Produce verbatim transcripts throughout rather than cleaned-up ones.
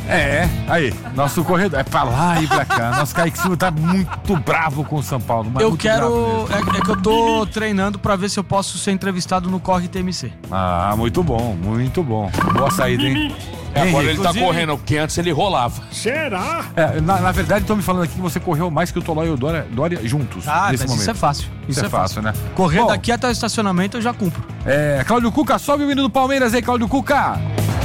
É, aí, nosso corredor, é pra lá e pra cá. Nosso Kaique Silva tá muito bravo com o São Paulo. Mas eu muito quero, é, é que eu tô treinando pra ver se eu posso ser entrevistado no Corre T M C. Ah, muito bom, muito bom. Boa saída, hein? É, agora ele tá inclusive... correndo, porque antes ele rolava. Será? É, na, na verdade, estão me falando aqui que você correu mais que o Tolói e o Dória, Dória juntos. Ah, nesse mas momento. isso é fácil. Isso, Isso é, é fácil, fácil, né? Correr Bom, daqui até o estacionamento eu já cumpro. É, Cláudio Cuca, sobe o hino do Palmeiras aí, Cláudio Cuca.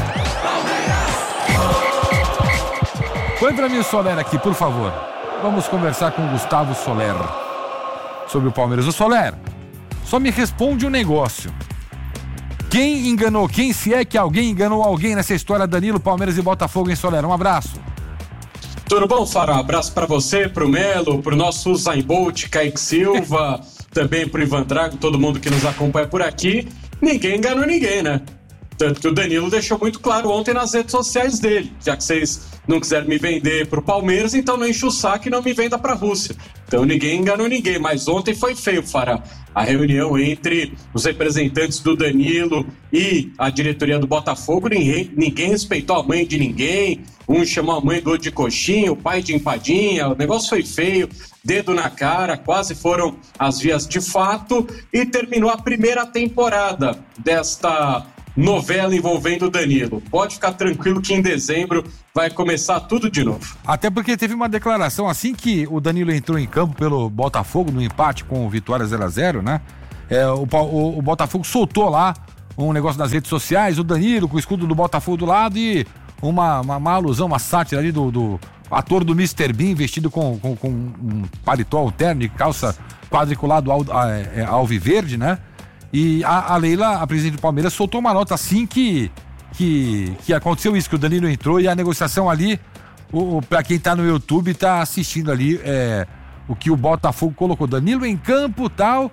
Põe pra mim o Soler aqui, por favor. Vamos conversar com o Gustavo Soler sobre o Palmeiras. Ô Soler, só me responde um negócio. Quem enganou quem, se é que alguém enganou alguém nessa história Danilo, Palmeiras e Botafogo, em Soler? Um abraço. Tudo bom, Fará? Um abraço pra você, pro Melo, pro nosso Usain Bolt, Kaique Silva, também pro Ivan Drago, todo mundo que nos acompanha por aqui. Ninguém enganou ninguém, né? Tanto que o Danilo deixou muito claro ontem nas redes sociais dele. Já que vocês não quiseram me vender pro Palmeiras, então não enche o saco e não me venda pra Rússia. Então ninguém enganou ninguém, mas ontem foi feio, Fará. A reunião entre os representantes do Danilo e a diretoria do Botafogo, ninguém, ninguém respeitou a mãe de ninguém. Um chamou a mãe do outro de coxinha, o pai de empadinha. O negócio foi feio, dedo na cara, quase foram as vias de fato. E terminou a primeira temporada desta novela envolvendo o Danilo. Pode ficar tranquilo que em dezembro vai começar tudo de novo. Até porque teve uma declaração assim que o Danilo entrou em campo pelo Botafogo no empate com o Vitória zero a zero, né? É, o, o, o Botafogo soltou lá um negócio nas redes sociais, o Danilo com o escudo do Botafogo do lado e uma, uma, uma alusão, uma sátira ali do, do ator do mister Bean vestido com, com, com um paletó, um terno e calça quadriculado al, é, alviverde, né? E a, a Leila, a presidente do Palmeiras, soltou uma nota assim que, que, que aconteceu isso, que o Danilo entrou e a negociação ali, o, o, pra quem tá no YouTube, tá assistindo ali é, o que o Botafogo colocou. Danilo em campo e tal,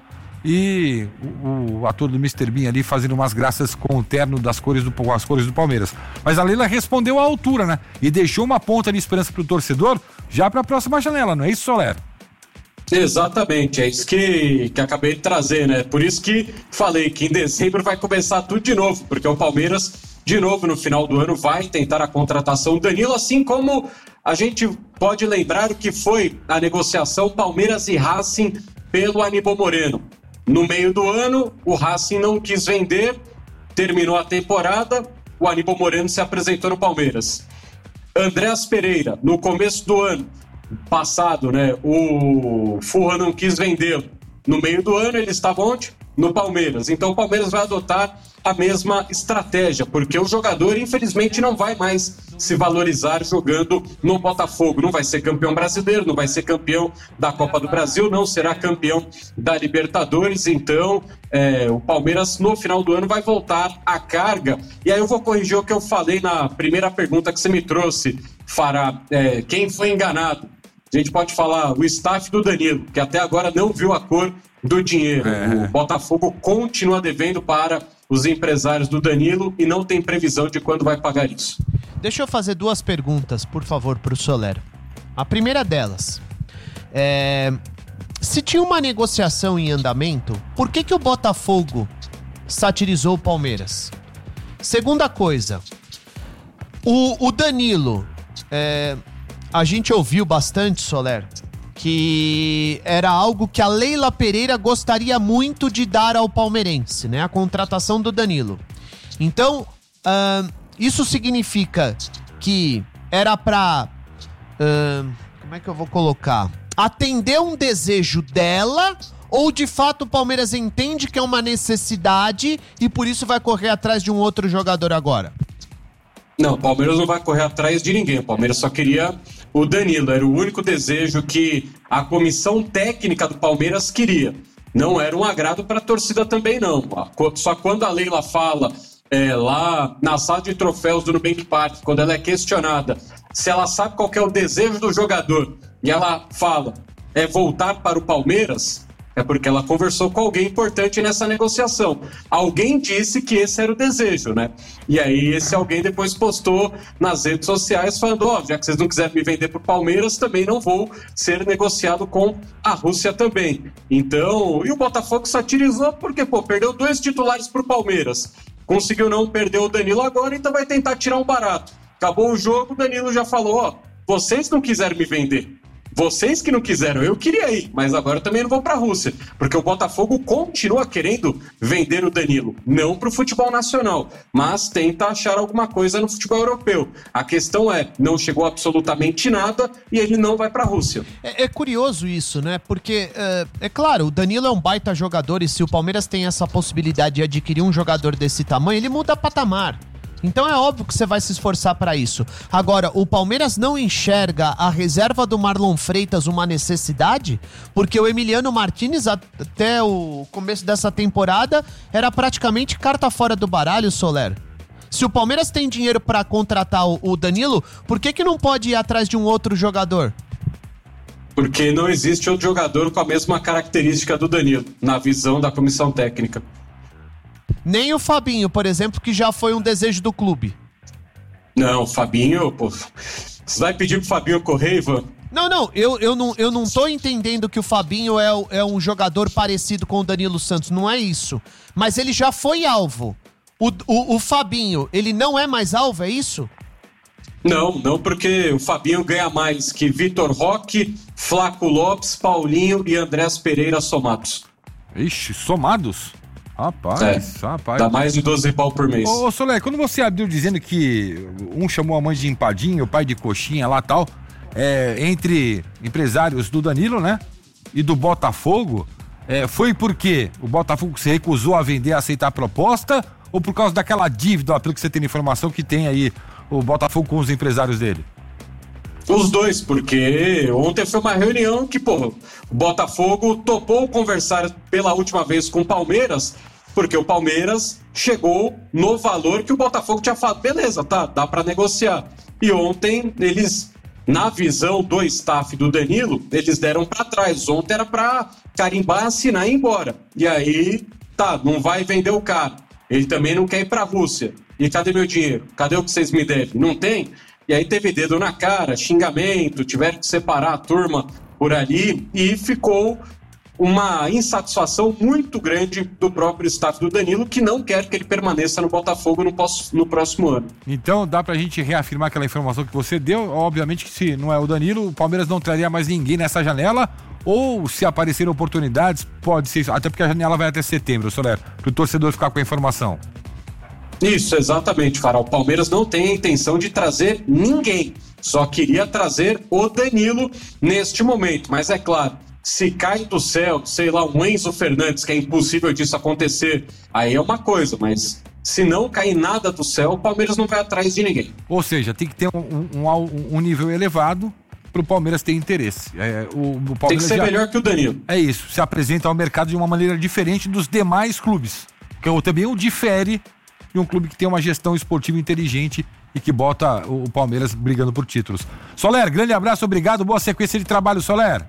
e o, o ator do mister Bean ali fazendo umas graças com o terno das cores do, com as cores do Palmeiras. Mas a Leila respondeu à altura, né? E deixou uma ponta de esperança pro torcedor já pra próxima janela, não é isso, Soler? Exatamente, é isso que, que acabei de trazer, né? Por isso que falei que em dezembro vai começar tudo de novo, porque o Palmeiras, de novo, no final do ano, vai tentar a contratação do Danilo, assim como a gente pode lembrar o que foi a negociação Palmeiras e Racing pelo Aníbal Moreno. No meio do ano, o Racing não quis vender, terminou a temporada, o Aníbal Moreno se apresentou no Palmeiras. Andréas Pereira, no começo do ano passado, né, o Furra não quis vendê-lo. No meio do ano ele estava onde? No Palmeiras. Então o Palmeiras vai adotar a mesma estratégia, porque o jogador infelizmente não vai mais se valorizar jogando no Botafogo. Não vai ser campeão brasileiro, não vai ser campeão da Copa do Brasil, não será campeão da Libertadores. Então é, o Palmeiras no final do ano vai voltar à carga. E aí eu vou corrigir o que eu falei na primeira pergunta que você me trouxe, Fará. É, quem foi enganado? A gente pode falar o staff do Danilo, que até agora não viu a cor do dinheiro. É. O Botafogo continua devendo para os empresários do Danilo e não tem previsão de quando vai pagar isso. Deixa eu fazer duas perguntas, por favor, para o Soler. A primeira delas, é... se tinha uma negociação em andamento, por que que o Botafogo satirizou o Palmeiras? Segunda coisa, o, o Danilo... É... A gente ouviu bastante, Soler, que era algo que a Leila Pereira gostaria muito de dar ao palmeirense, né? A contratação do Danilo. Então, uh, isso significa que era pra... Uh, como é que eu vou colocar? Atender um desejo dela, ou de fato o Palmeiras entende que é uma necessidade e por isso vai correr atrás de um outro jogador agora? Não, o Palmeiras não vai correr atrás de ninguém. O Palmeiras só queria o Danilo. Era o único desejo que a comissão técnica do Palmeiras queria. Não era um agrado para a torcida também, não. Só quando a Leila fala é, lá na sala de troféus do Nubank Park, quando ela é questionada se ela sabe qual que é o desejo do jogador, e ela fala é voltar para o Palmeiras, é porque ela conversou com alguém importante nessa negociação. Alguém disse que esse era o desejo, né? E aí esse alguém depois postou nas redes sociais falando, ó, oh, já que vocês não quiserem me vender pro Palmeiras, também não vou ser negociado com a Rússia também. Então, e o Botafogo satirizou porque, pô, perdeu dois titulares pro Palmeiras. Conseguiu não perder o Danilo agora, então vai tentar tirar um barato. acabou o jogo, o Danilo já falou, ó, vocês não quiseram me vender. Vocês que não quiseram, eu queria ir, mas agora eu também não vou pra Rússia, porque o Botafogo continua querendo vender o Danilo, não pro futebol nacional, mas tenta achar alguma coisa no futebol europeu. A questão é, não chegou absolutamente nada e ele não vai pra Rússia. É, é curioso isso, né? Porque, é, é claro, o Danilo é um baita jogador e se o Palmeiras tem essa possibilidade de adquirir um jogador desse tamanho, ele muda patamar. Então é óbvio que você vai se esforçar para isso. Agora, o Palmeiras não enxerga a reserva do Marlon Freitas uma necessidade, porque o Emiliano Martínez, até o começo dessa temporada, era praticamente carta fora do baralho, Soler. Se o Palmeiras tem dinheiro para contratar o Danilo, por que que não pode ir atrás de um outro jogador? Porque não existe outro jogador com a mesma característica do Danilo, na visão da comissão técnica. Nem o Fabinho, por exemplo, que já foi um desejo do clube. Não, Fabinho, pô. Você vai pedir pro Fabinho correr, Ivan? Não, não, eu, eu não, eu não tô entendendo que o Fabinho é, é um jogador parecido com o Danilo Santos, não é isso. Mas ele já foi alvo. O, o, o Fabinho, ele não é mais alvo, é isso? Não, não, porque o Fabinho ganha mais que Vitor Roque, Flaco Lopes, Paulinho e Andrés Pereira somados. Ixi, somados? Rapaz, é, rapaz. Dá mais de doze pau por mês. Ô, ô Soler, quando você abriu dizendo que um chamou a mãe de empadinha, o pai de coxinha lá e tal, é, entre empresários do Danilo, né, e do Botafogo, é, foi porque o Botafogo se recusou a vender, a aceitar a proposta, ou por causa daquela dívida, pelo que você tem informação, que tem aí o Botafogo com os empresários dele? Os dois, porque ontem foi uma reunião que, pô, o Botafogo topou conversar pela última vez com o Palmeiras, porque o Palmeiras chegou no valor que o Botafogo tinha falado, beleza, tá, dá pra negociar. E ontem eles, na visão do staff do Danilo, eles deram pra trás. Ontem era pra carimbar, assinar e ir embora. E aí, tá, não vai vender o cara. Ele também não quer ir pra Rússia. E cadê meu dinheiro? Cadê o que vocês me devem? Não tem? E aí teve dedo na cara, xingamento, tiveram que separar a turma por ali e ficou uma insatisfação muito grande do próprio staff do Danilo, que não quer que ele permaneça no Botafogo no, no próximo ano. Então dá pra gente reafirmar aquela informação que você deu, obviamente que se não é o Danilo, o Palmeiras não traria mais ninguém nessa janela, ou se aparecerem oportunidades, pode ser, até porque a janela vai até setembro, Soler, pro torcedor ficar com a informação. Isso, exatamente, Farol. O Palmeiras não tem a intenção de trazer ninguém, só queria trazer o Danilo neste momento, mas é claro, se cai do céu, sei lá, um Enzo Fernandes, que é impossível disso acontecer, aí é uma coisa, mas se não cair nada do céu, o Palmeiras não vai atrás de ninguém. Ou seja, tem que ter um, um, um nível elevado para o Palmeiras ter interesse. É, o, o Palmeiras tem que ser já, melhor que o Danilo. É isso, se apresenta ao mercado de uma maneira diferente dos demais clubes, que também o difere de um clube que tem uma gestão esportiva inteligente e que bota o, o Palmeiras brigando por títulos. Soler, grande abraço, obrigado, boa sequência de trabalho, Soler.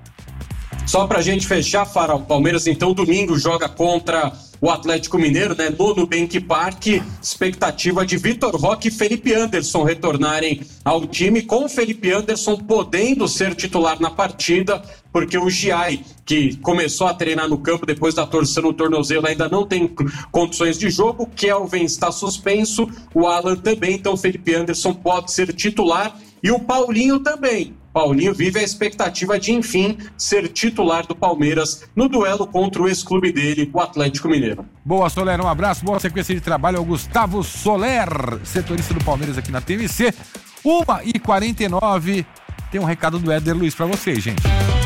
Só pra gente fechar, Farol, o Palmeiras então domingo joga contra o Atlético Mineiro, né, no Nubank Park, expectativa de Vitor Roque e Felipe Anderson retornarem ao time, com o Felipe Anderson podendo ser titular na partida, porque o Giai, que começou a treinar no campo depois da torção no tornozelo, ainda não tem condições de jogo, Kelvin está suspenso, o Alan também, então o Felipe Anderson pode ser titular, e o Paulinho também. Paulinho vive a expectativa de, enfim, ser titular do Palmeiras no duelo contra o ex-clube dele, o Atlético Mineiro. Boa, Soler, um abraço, boa sequência de trabalho ao Gustavo Soler, setorista do Palmeiras aqui na T M C. uma e quarenta e nove, tem um recado do Éder Luiz pra vocês, gente.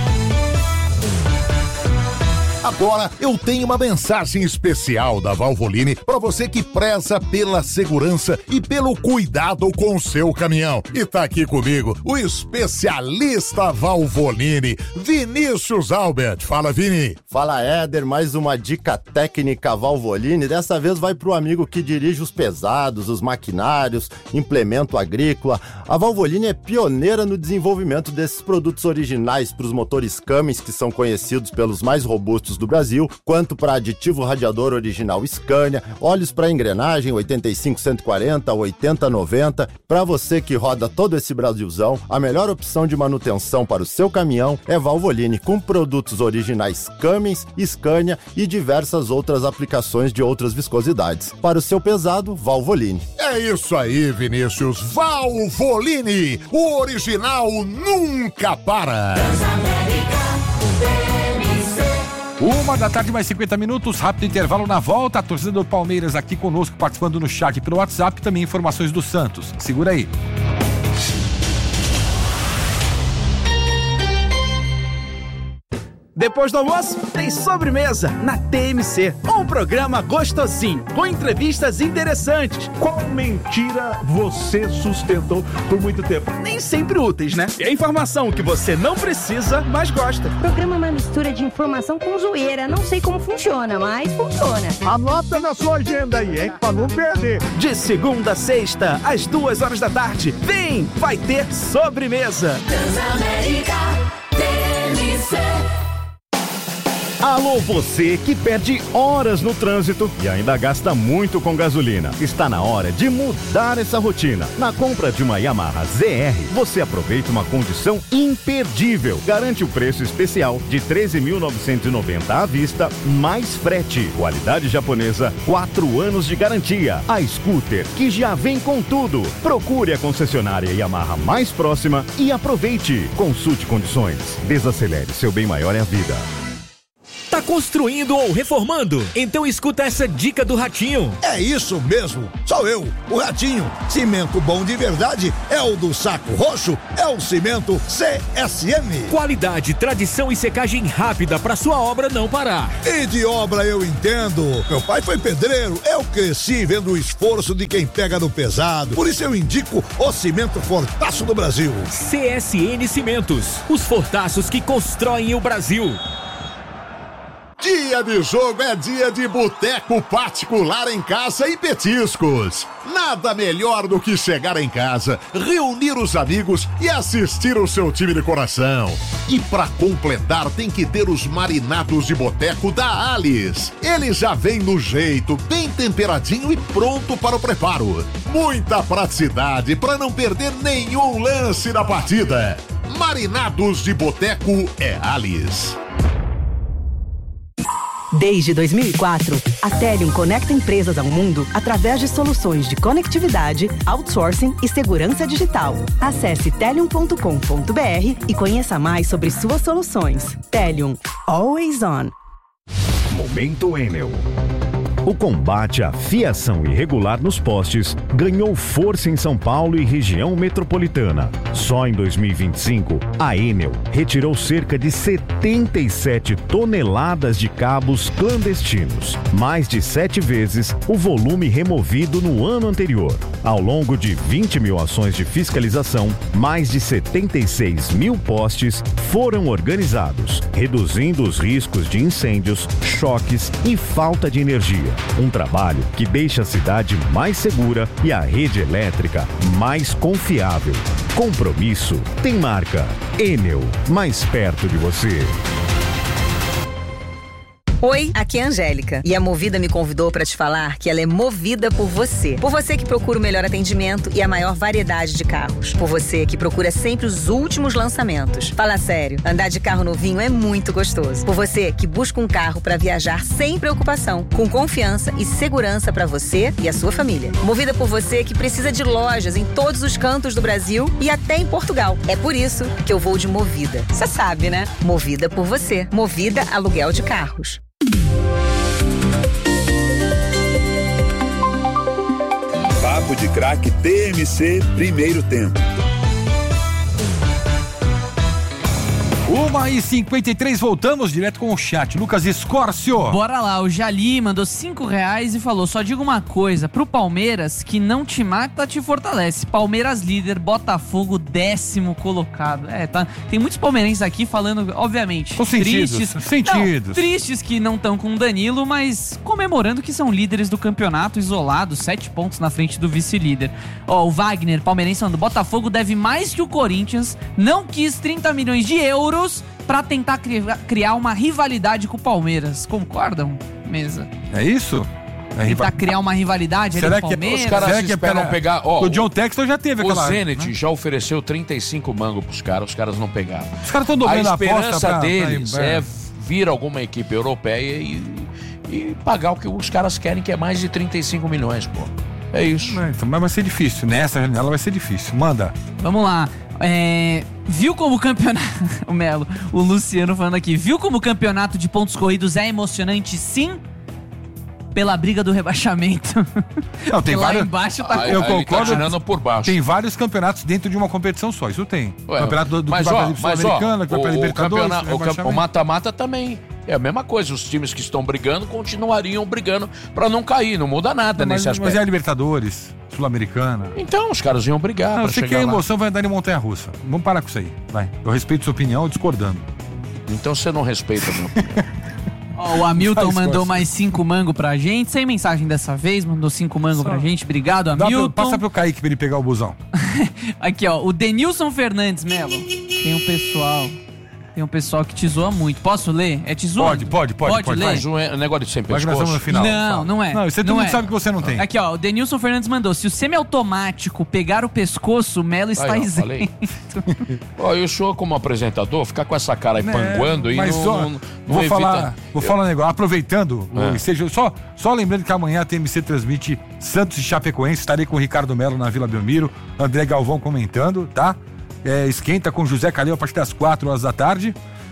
Agora eu tenho uma mensagem especial da Valvoline para você que preza pela segurança e pelo cuidado com o seu caminhão. E tá aqui comigo o especialista Valvoline, Vinícius Albert. Fala, Vini. Fala, Éder. Mais uma dica técnica Valvoline. Dessa vez vai pro amigo que dirige os pesados, os maquinários, implemento agrícola. A Valvoline é pioneira no desenvolvimento desses produtos originais para os motores Cummins, que são conhecidos pelos mais robustos produtos do Brasil, quanto para aditivo radiador original Scania, óleos para engrenagem oitenta e cinco cento e quarenta, oitenta noventa. Para você que roda todo esse Brasilzão, a melhor opção de manutenção para o seu caminhão é Valvoline, com produtos originais Cummins, Scania e diversas outras aplicações de outras viscosidades. Para o seu pesado, Valvoline. É isso aí, Vinícius. Valvoline, o original nunca para. Uma da tarde, mais cinquenta minutos, rápido intervalo na volta. A torcida do Palmeiras aqui conosco, participando no chat pelo WhatsApp, também informações do Santos. Segura aí. Depois do almoço, tem sobremesa na T M C. Um programa gostosinho, com entrevistas interessantes. Qual mentira você sustentou por muito tempo? Nem sempre úteis, né? E a informação que você não precisa, mas gosta. O programa é uma mistura de informação com zoeira. Não sei como funciona, mas funciona. Anota na sua agenda aí, hein? Pra não perder. De segunda a sexta, às duas horas da tarde. Vem, vai ter sobremesa. Transamérica T M C. Alô, você que perde horas no trânsito e ainda gasta muito com gasolina. Está na hora de mudar essa rotina. Na compra de uma Yamaha Z R, você aproveita uma condição imperdível. Garante o preço especial de treze mil novecentos e noventa reais à vista, mais frete. Qualidade japonesa, quatro anos de garantia. A scooter que já vem com tudo. Procure a concessionária Yamaha mais próxima e aproveite. Consulte condições. Desacelere, seu bem maior é a vida. Tá construindo ou reformando? Então escuta essa dica do Ratinho. É isso mesmo, sou eu, o Ratinho. Cimento bom de verdade é o do Saco Roxo, é o cimento C S M. Qualidade, tradição e secagem rápida para sua obra não parar. E de obra eu entendo. Meu pai foi pedreiro, eu cresci vendo o esforço de quem pega no pesado. Por isso eu indico o cimento Fortaço do Brasil. C S N Cimentos, os fortaços que constroem o Brasil. Dia de jogo é dia de boteco particular em casa e petiscos. Nada melhor do que chegar em casa, reunir os amigos e assistir o seu time de coração. E pra completar tem que ter os marinados de boteco da Alice. Ele já vem no jeito, bem temperadinho e pronto para o preparo. Muita praticidade para não perder nenhum lance da partida. Marinados de boteco é Alice. Desde dois mil e quatro, a Telium conecta empresas ao mundo através de soluções de conectividade, outsourcing e segurança digital. Acesse telium ponto com ponto b r e conheça mais sobre suas soluções. Telium, always on. Momento Enel. O combate à fiação irregular nos postes ganhou força em São Paulo e região metropolitana. Só em dois mil e vinte e cinco, a Enel retirou cerca de setenta e sete toneladas de cabos clandestinos, mais de sete vezes o volume removido no ano anterior. Ao longo de vinte mil ações de fiscalização, mais de setenta e seis mil postes foram organizados, reduzindo os riscos de incêndios, choques e falta de energia. Um trabalho que deixa a cidade mais segura e a rede elétrica mais confiável. Compromisso tem marca. Enel, mais perto de você. Oi, aqui é a Angélica e a Movida me convidou para te falar que ela é movida por você. Por você que procura o melhor atendimento e a maior variedade de carros. Por você que procura sempre os últimos lançamentos. Fala sério, andar de carro novinho é muito gostoso. Por você que busca um carro para viajar sem preocupação, com confiança e segurança para você e a sua família. Movida por você que precisa de lojas em todos os cantos do Brasil e até em Portugal. É por isso que eu vou de Movida. Você sabe, né? Movida por você. Movida Aluguel de Carros. Papo de Craque T M C, primeiro tempo. uma e cinquenta e três, voltamos direto com o chat. Lucas Escórcio. Bora lá, o Jali mandou cinco reais e falou: só digo uma coisa, pro Palmeiras, que não te mata, te fortalece. Palmeiras líder, Botafogo décimo colocado. É, tá. Tem muitos palmeirenses aqui falando, obviamente, com tristes. Sentidos. Sentidos. Não, tristes que não estão com o Danilo, mas comemorando que são líderes do campeonato, isolados, sete pontos na frente do vice-líder. Ó, o Wagner, palmeirense, falando: Botafogo deve mais que o Corinthians, não quis trinta milhões de euros pra tentar cri- criar uma rivalidade com o Palmeiras. Concordam, Mesa? É isso? É Tentar rival... criar uma rivalidade Será ali com o que Palmeiras? Os caras Será que é esperam pela- pegar... Ó, o John Texton já teve o aquela... Zenit né? já ofereceu trinta e cinco mangos pros caras, os caras não pegaram. Os caras estão dobrando a A aposta esperança pra- deles pra- é vir alguma equipe europeia e, e pagar o que os caras querem, que é mais de trinta e cinco milhões, pô. É isso. É, então, mas vai ser difícil. Nessa janela vai ser difícil. Manda. Vamos lá. É, viu como o campeonato... o Melo, o Luciano falando aqui. Viu como o campeonato de pontos corridos é emocionante, sim? Pela briga do rebaixamento. Não, tem Lá vários... embaixo tá... Aí- Eu aí ele tá concordo. tirando por baixo. Tem vários campeonatos dentro de uma competição só. Isso tem. Ué, campeonato do, do mas, que vai ó, pra mas, ó, Sul-Americana, que vai pra o, o, Libertadores. campeona- o, camp- rebaixamento. o mata-mata também é a mesma coisa. Os times que estão brigando continuariam brigando pra não cair. Não muda nada Não, mas, nesse aspecto. mas é a Libertadores, Sul-Americana. Então, os caras iam brigar Não, pra você chegar quer lá. emoção, vai andar em montanha-russa. Vamos parar com isso aí. Vai. Eu respeito sua opinião, discordando. Então você não respeita a minha opinião. Ó, o Hamilton Faz mandou força. mais cinco mango pra gente. Sem mensagem dessa vez, mandou cinco mango pra gente. Obrigado, Dá pro, Hamilton. passa pro Kaique pra ele pegar o busão. Aqui, ó, o Denilson Fernandes, Melo. Tem um pessoal... Tem um pessoal que te zoa muito. Posso ler? É te zoando? Pode, pode, pode. Pode pode ler? Mas um é- negócio de sem Vai que nós pescoço. estamos no final. Não, não é. Não, isso aí todo Não mundo é. sabe que você não tem. Aqui, ó, o Denilson Fernandes mandou. Se o semiautomático pegar o pescoço, o Melo está Aí, ó, isento. falei. Ó, e o senhor, como apresentador, ficar com essa cara aí Né, panguando e mas não, só- não, não vou evita- falar, vou falar um negócio. Aproveitando, É. o seja, só, só lembrando que amanhã a T M C transmite Santos e Chapecoense. Estarei com o Ricardo Melo na Vila Belmiro, André Galvão comentando, tá? É, esquenta com José Calil a partir das quatro horas da tarde.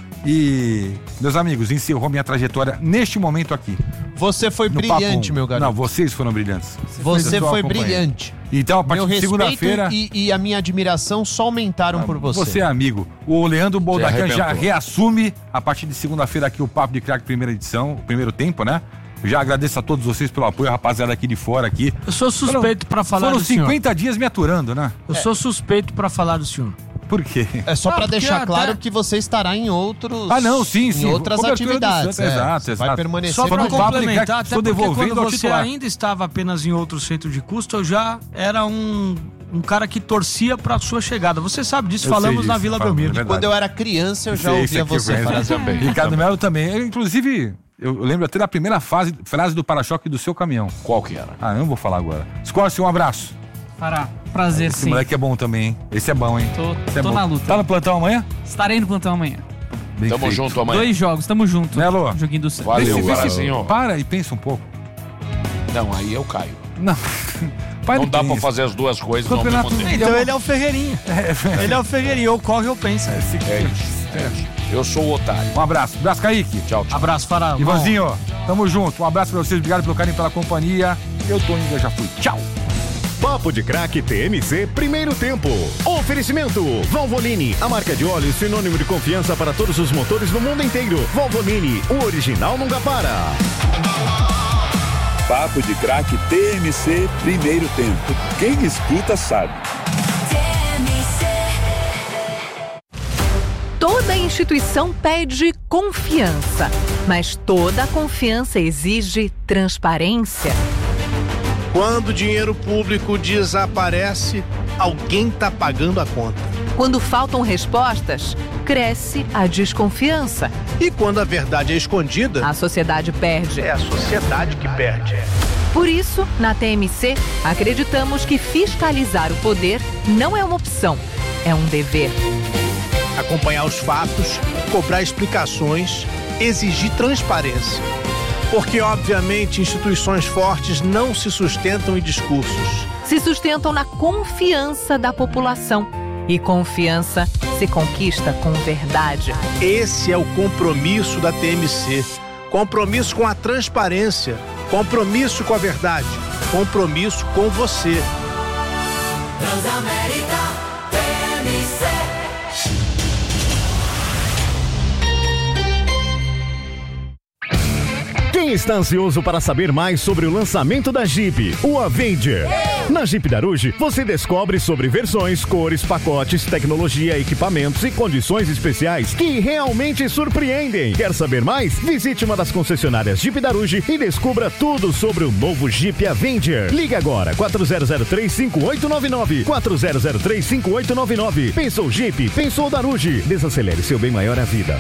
E, meus amigos, encerrou minha trajetória neste momento aqui. Você foi no brilhante, Papo. meu garoto. Não, vocês foram brilhantes. Você Eu só foi acompanhei. brilhante. Então, a Meu partir de respeito segunda-feira. e, e a minha admiração só aumentaram por você. Você é amigo. O Leandro Boldacan já arrebentou. reassume a partir de segunda-feira aqui o Papo de Crack primeira edição, o primeiro tempo, né? Eu já agradeço a todos vocês pelo apoio, a rapaziada aqui de fora aqui. Eu sou suspeito pra falar Foram do senhor. cinquenta dias me aturando, né? Eu sou suspeito pra falar do senhor. Por quê? É só Ah, pra porque deixar até- claro que você estará em outros. Ah, não, sim, sim. Em outras Cobertura do atividades. Santos, é. exato, Você exato. vai permanecer Só pra no Papo de Crack, complementar, até estou porque devolvendo quando ao você titular. ainda estava apenas em outro centro de custo, eu já era um, um cara que torcia pra sua chegada. Você sabe disso, Eu sei falamos disso, na Vila fala, é Belmiro. verdade. Quando eu era criança, eu já Esse- esse ouvia aqui eu você conheço falar também. Ricardo Melo também. Eu, inclusive, eu lembro até da primeira fase, frase do para-choque do seu caminhão. Qual que era? Ah, eu não vou falar agora. Scorce, um abraço. Fará. Prazer, Esse sim. moleque é bom também, hein? Esse é bom, hein? Tô, Esse é tô bom. na luta. Tá no plantão amanhã? Estarei no plantão amanhã. Bem Tamo feito. junto amanhã. Dois jogos, tamo junto. Melo. Joguinho do Santos. Valeu, Vê se- vê se- Carazinho. Para e pensa um pouco. Não, aí eu caio. Não. Para Não e dá pra pensa. fazer as duas coisas ao Campeonato- mesmo tempo. Então ele é o Ferreirinha. Ele é o Ferreirinha, ou corre ou pensa. É isso, é isso. Eu sou o otário. Um abraço. Abraço, Kaique. Tchau, tchau. Abraço, Fará. Ivanzinho, tamo junto. Um abraço pra vocês. Obrigado pelo carinho, pela companhia. Eu tô indo, eu já fui. Tchau. Papo de Crack T M C Primeiro Tempo. Oferecimento Valvoline, a marca de óleo sinônimo de confiança para todos os motores no mundo inteiro. Valvoline, o original nunca para. Papo de Crack T M C Primeiro Tempo. Quem escuta sabe. Toda instituição pede confiança, mas toda confiança exige transparência. Quando o dinheiro público desaparece, alguém está pagando a conta. Quando faltam respostas, cresce a desconfiança. E quando a verdade é escondida, a sociedade perde. É a sociedade que perde. Por isso, na T M C, acreditamos que fiscalizar o poder não é uma opção, é um dever. Acompanhar os fatos, cobrar explicações, exigir transparência. Porque, obviamente, instituições fortes não se sustentam em discursos. Se sustentam na confiança da população. E confiança se conquista com verdade. Esse é o compromisso da T M C. Compromisso com a transparência. Compromisso com a verdade. Compromisso com você. Transamérica T M C. Quem Está ansioso para saber mais sobre o lançamento da Jeep, o Avenger? Na Jeep Daruge, você descobre sobre versões, cores, pacotes, tecnologia, equipamentos e condições especiais que realmente surpreendem. Quer saber mais? Visite uma das concessionárias Jeep Daruge e descubra tudo sobre o novo Jeep Avenger. Ligue agora, quatro zero zero três, cinco oito nove nove, quatro zero zero três, cinco oito nove nove. Pensou Jeep, pensou Daruge. Desacelere seu bem maior à vida.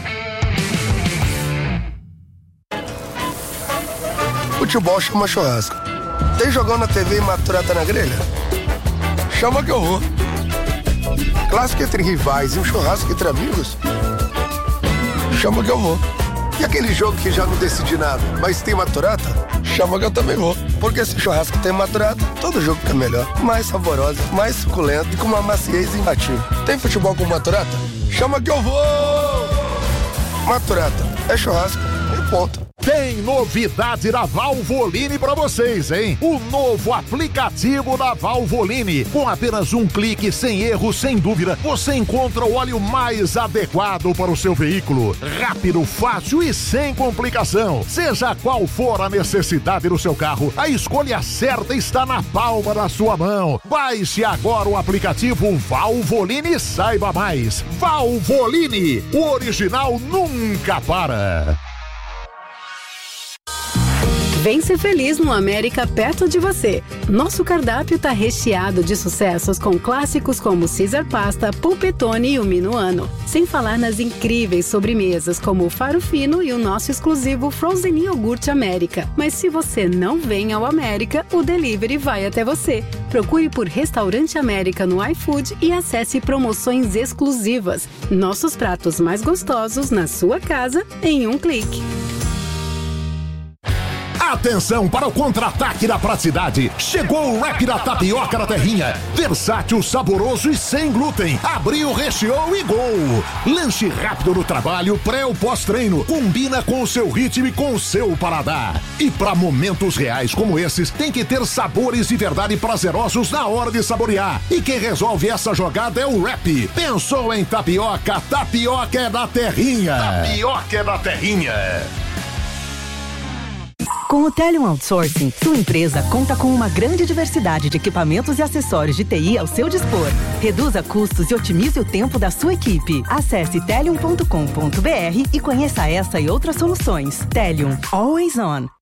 Futebol chama churrasco. Tem jogão na T V e maturata na grelha? Chama que eu vou. Clássico entre rivais e um churrasco entre amigos? Chama que eu vou. E aquele jogo que já não decidi nada, mas tem maturata? Chama que eu também vou. Porque se churrasco tem maturata, todo jogo fica melhor. Mais saborosa, mais suculento e com uma maciez imbatível. Tem futebol com maturata? Chama que eu vou! Maturata é churrasco e ponto. Tem novidade da Valvoline pra vocês, hein? O novo aplicativo da Valvoline. Com apenas um clique, sem erro, sem dúvida, você encontra o óleo mais adequado para o seu veículo. Rápido, fácil e sem complicação. Seja qual for a necessidade do seu carro, a escolha certa está na palma da sua mão. Baixe agora o aplicativo Valvoline e saiba mais. Valvoline, o original nunca para. Vem ser feliz no América perto de você. Nosso cardápio tá recheado de sucessos com clássicos como Caesar Pasta, Pulpetone e o Minuano. Sem falar nas incríveis sobremesas como o Faro Fino e o nosso exclusivo Frozen Iogurte América. Mas se você não vem ao América, o delivery vai até você. Procure por Restaurante América no iFood e acesse promoções exclusivas. Nossos pratos mais gostosos na sua casa em um clique. Atenção para o contra-ataque da praticidade. Chegou o Wrap da Tapioca da Terrinha. Versátil, saboroso e sem glúten. Abriu, recheou e gol. Lanche rápido no trabalho, pré ou pós-treino. Combina com o seu ritmo e com o seu paladar. E para momentos reais como esses, tem que ter sabores de verdade prazerosos na hora de saborear. E quem resolve essa jogada é o Wrap. Pensou em tapioca? Tapioca é da Terrinha. Tapioca é da Terrinha. Com o Telium Outsourcing, sua empresa conta com uma grande diversidade de equipamentos e acessórios de T I ao seu dispor. Reduza custos e otimize o tempo da sua equipe. Acesse telium ponto com ponto br e conheça essa e outras soluções. Telium, always on.